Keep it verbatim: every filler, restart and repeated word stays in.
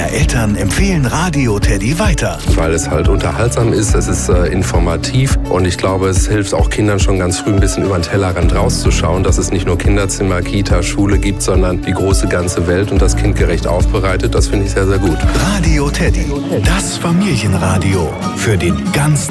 mehr Eltern empfehlen Radio Teddy weiter. Weil es halt unterhaltsam ist, es ist äh, informativ und ich glaube, es hilft auch Kindern schon ganz früh ein bisschen über den Tellerrand rauszuschauen, dass es nicht nur Kinderzimmer, Kita, Schule gibt, sondern die große ganze Welt und das kindgerecht aufbereitet. Das finde ich sehr, sehr gut. Radio Teddy, das Familienradio für den ganzen